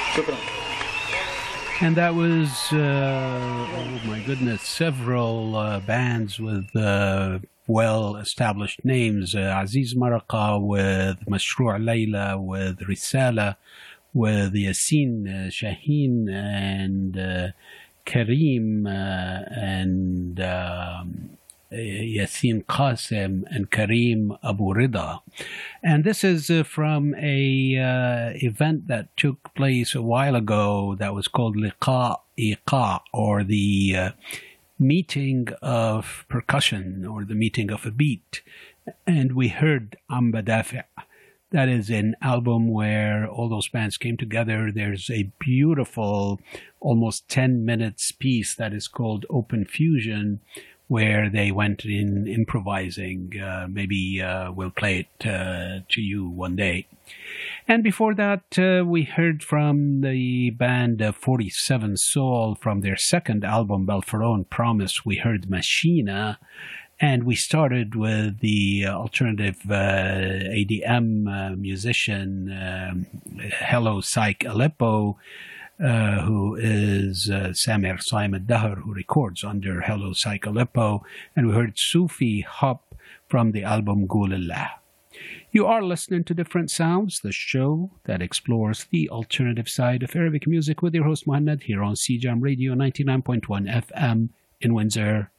شكرا. And that was, oh my goodness, several bands with well-established names. Aziz Maraqa with Mashrou' Layla, with Risala, with Yasin Shaheen, and Kareem, and Yasin Qasim, and Kareem Abu Rida. And this is from a event that took place a while ago that was called Liqa Iqa, or the meeting of percussion, or the meeting of a beat. And we heard Amba Dafi'. That is an album where all those bands came together. There's a beautiful, almost 10 minutes piece that is called Open Fusion, where they went in improvising. Maybe we'll play it to you one day. And before that, we heard from the band 47 Soul from their second album, Belferone Promise. We heard Machina. And we started with the alternative ADM musician, Hello Psych Aleppo, who is Samir Saim al-Dahr, who records under Hello Psych Aleppo. And we heard Sufi Hop from the album Gulillah. You are listening to Different Sounds, the show that explores the alternative side of Arabic music with your host Mohammed here on CJAM Radio 99.1 FM in Windsor,